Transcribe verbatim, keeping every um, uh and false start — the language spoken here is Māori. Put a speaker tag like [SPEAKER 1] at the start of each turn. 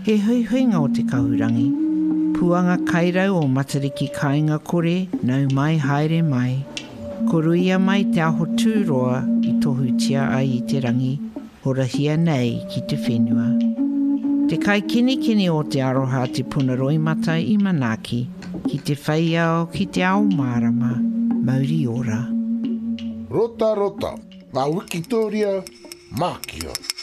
[SPEAKER 1] He hui huinga o te kahurangi. Puanga kairau o matariki kāinga kore, nau mai haere mai. Koruia mai te aho tūroa i tohutia ai i te rangi, horahia nei ki te whenua. Te kai kini kini o te aroha te punaroi mata i Manaki, ki te whaiao ki te ao marama, mauri ora.
[SPEAKER 2] Rota rota, ngā wikitoria, mākia.